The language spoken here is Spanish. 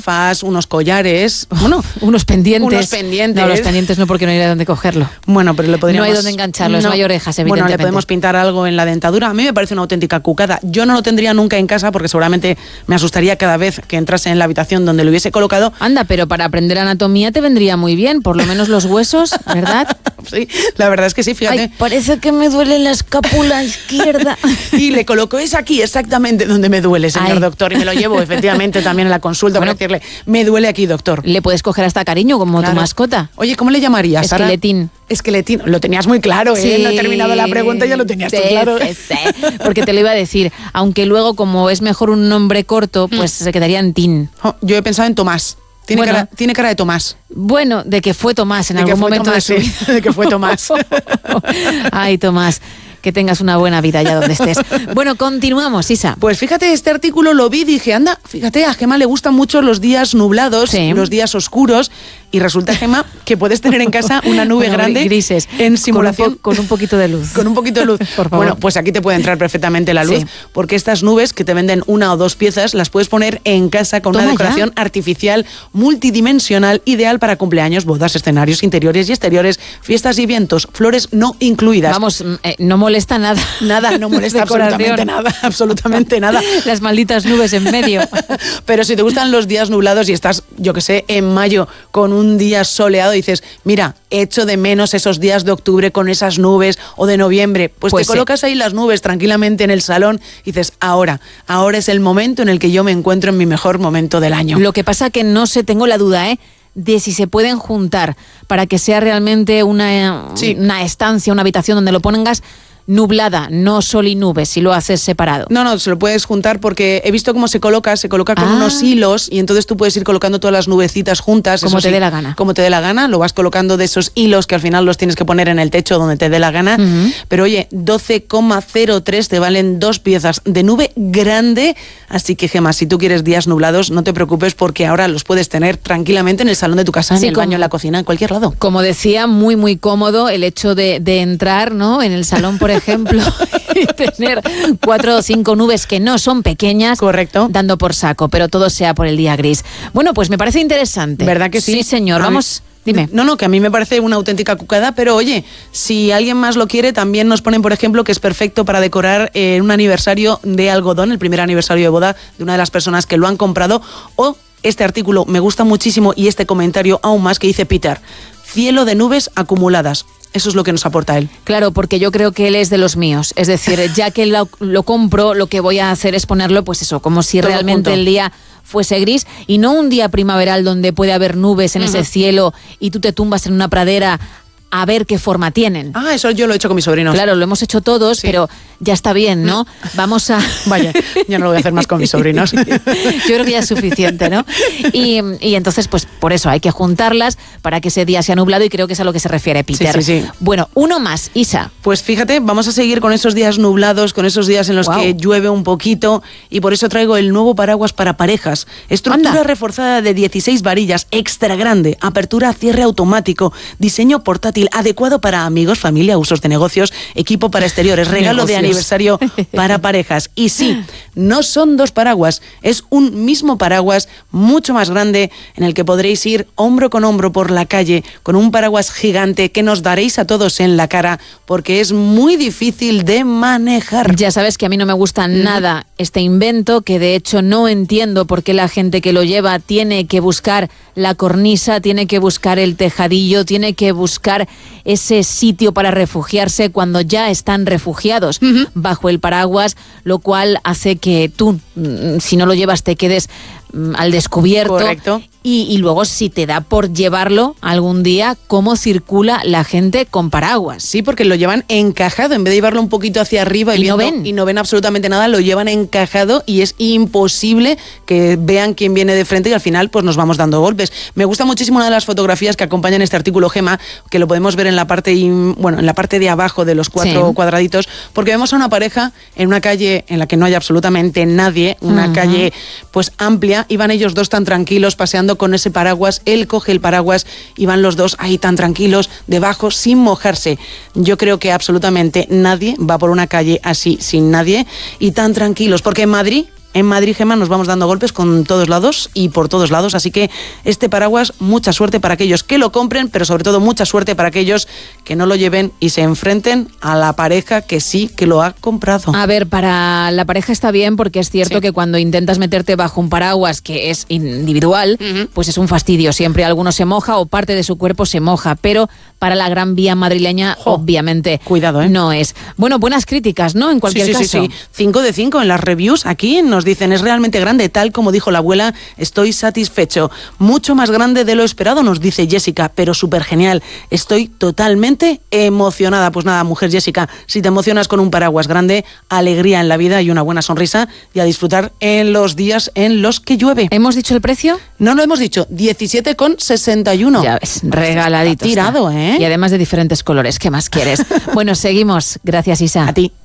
gafas, unos collares, unos pendientes. No, los pendientes no, porque no hay de dónde cogerlo. Bueno, pero le podríamos... No hay dónde engancharlos, no hay orejas, evidentemente. Bueno, le podemos pintar algo en la dentadura. A mí me parece una auténtica cucada. Yo no lo tendría nunca en casa porque seguramente me asustaría cada vez que entrase en la habitación donde lo hubiese colocado. Anda, pero para aprender anatomía te vendría muy bien, por lo menos los huesos, ¿verdad? Sí, la verdad es que sí, fíjate. Ay, parece que me duele la escápula izquierda. Y le coloco, es aquí exactamente donde me duele, señor doctor, y me lo llevo efectivamente también en la consulta para decirle, me duele aquí, doctor. Le puedes coger hasta cariño como tu mascota. Oye, ¿cómo le llamarías, Sara? Esqueletín. Esqueletín, lo tenías muy claro, sí, no he terminado la pregunta, ya lo tenías tú claro. Sí, porque te lo iba a decir, aunque luego como es mejor un nombre corto, pues se quedaría en Tin. Yo he pensado en Tomás. Tiene cara de Tomás. Bueno, de que fue Tomás en algún momento Tomás, de su vida. De que fue Tomás. Ay, Tomás, que tengas una buena vida allá donde estés. Bueno, continuamos, Isa. Pues fíjate, este artículo lo vi y dije, anda, fíjate, a Gemma le gustan mucho los días nublados, los días oscuros, y resulta, Gemma, que puedes tener en casa una nube grande grises, en simulación. Con un poquito de luz. Con un poquito de luz. Por favor. Bueno, pues aquí te puede entrar perfectamente la luz, porque estas nubes que te venden una o dos piezas, las puedes poner en casa con una decoración artificial multidimensional, ideal para cumpleaños, bodas, escenarios interiores y exteriores, fiestas y eventos, flores no incluidas. Vamos, no molesta nada. Nada, no molesta absolutamente nada. Las malditas nubes en medio. Pero si te gustan los días nublados y estás, yo que sé, en mayo con un día soleado, dices, mira, echo de menos esos días de octubre con esas nubes, o de noviembre, pues te colocas ahí las nubes tranquilamente en el salón y dices, ahora es el momento en el que yo me encuentro en mi mejor momento del año. Lo que pasa que no sé, tengo la duda, de si se pueden juntar para que sea realmente una estancia, una habitación donde lo pongas nublada, no sol y nubes, si lo haces separado. No, se lo puedes juntar porque he visto cómo se coloca con unos hilos, y entonces tú puedes ir colocando todas las nubecitas juntas. Como te dé la gana. Como te dé la gana, lo vas colocando de esos hilos que al final los tienes que poner en el techo donde te dé la gana. Pero oye, 12,03 te valen 2 piezas de nube grande, así que Gemma, si tú quieres días nublados, no te preocupes porque ahora los puedes tener tranquilamente en el salón de tu casa, en el baño, en la cocina, en cualquier lado. Como decía, muy muy cómodo el hecho de entrar, ¿no?, en el salón, por ejemplo, y tener 4 o 5 nubes que no son pequeñas. Correcto. Dando por saco, pero todo sea por el día gris. Bueno, pues me parece interesante. ¿Verdad que sí? Sí, señor. Vamos... Dime. No, que a mí me parece una auténtica cucada, pero oye, si alguien más lo quiere, también nos ponen, por ejemplo, que es perfecto para decorar un aniversario de algodón, el primer aniversario de boda de una de las personas que lo han comprado. O este artículo me gusta muchísimo, y este comentario aún más, que dice Peter, cielo de nubes acumuladas. Eso es lo que nos aporta él. Claro, porque yo creo que él es de los míos. Es decir, ya que lo compro, lo que voy a hacer es ponerlo, pues eso, como si todo realmente junto. El día fuese gris, y no un día primaveral donde puede haber nubes en ese cielo y tú te tumbas en una pradera a ver qué forma tienen. Eso yo lo he hecho con mis sobrinos. Claro, lo hemos hecho todos, pero ya está bien, ¿no? Vamos a... Vaya, ya no lo voy a hacer más con mis sobrinos. Yo creo que ya es suficiente, ¿no? Y entonces, pues por eso hay que juntarlas para que ese día sea nublado, y creo que es a lo que se refiere Peter. Sí. Bueno, uno más, Isa. Pues fíjate, vamos a seguir con esos días nublados, con esos días en los que llueve un poquito, y por eso traigo el nuevo paraguas para parejas. Estructura reforzada de 16 varillas, extra grande, apertura, cierre automático, diseño portátil, adecuado para amigos, familia, usos de negocios, equipo para exteriores, regalo de aniversario para parejas. Y sí, no son 2 paraguas, es un mismo paraguas mucho más grande, en el que podréis ir hombro con hombro por la calle con un paraguas gigante que nos daréis a todos en la cara, porque es muy difícil de manejar. Ya sabes que a mí no me gusta nada este invento, que de hecho no entiendo por qué la gente que lo lleva tiene que buscar la cornisa, tiene que buscar el tejadillo, tiene que buscar ese sitio para refugiarse cuando ya están refugiados bajo el paraguas, lo cual hace que tú, si no lo llevas, te quedes al descubierto. Correcto. Y luego, si te da por llevarlo algún día, ¿cómo circula la gente con paraguas? Sí, porque lo llevan encajado, en vez de llevarlo un poquito hacia arriba y no ven absolutamente nada, lo llevan encajado, y es imposible que vean quién viene de frente, y al final pues nos vamos dando golpes. Me gusta muchísimo una de las fotografías que acompañan este artículo, Gemma, que lo podemos ver en la parte de abajo de los 4 cuadraditos, porque vemos a una pareja en una calle en la que no hay absolutamente nadie, una calle pues amplia, y van ellos dos tan tranquilos paseando con ese paraguas. Él coge el paraguas y van los dos ahí tan tranquilos debajo sin mojarse. Yo creo que absolutamente nadie va por una calle así sin nadie y tan tranquilos, porque en Madrid En Madrid, Gemma, nos vamos dando golpes con todos lados y por todos lados, así que este paraguas, mucha suerte para aquellos que lo compren, pero sobre todo mucha suerte para aquellos que no lo lleven y se enfrenten a la pareja que sí que lo ha comprado. A ver, para la pareja está bien, porque es cierto que cuando intentas meterte bajo un paraguas que es individual, pues es un fastidio. Siempre alguno se moja o parte de su cuerpo se moja, pero para la Gran Vía madrileña, obviamente, cuidado, no es. Bueno, buenas críticas, ¿no? En cualquier caso. Sí. 5 de 5 en las reviews. Aquí nos dicen, es realmente grande, tal como dijo la abuela, estoy satisfecho. Mucho más grande de lo esperado, nos dice Jessica, pero súper genial. Estoy totalmente emocionada. Pues nada, mujer Jessica, si te emocionas con un paraguas grande, alegría en la vida y una buena sonrisa, y a disfrutar en los días en los que llueve. ¿Hemos dicho el precio? No lo hemos dicho, 17,61. Ya ves, regaladito. Está tirado, ¿eh? Y además de diferentes colores, ¿qué más quieres? Bueno, seguimos. Gracias, Isa. A ti.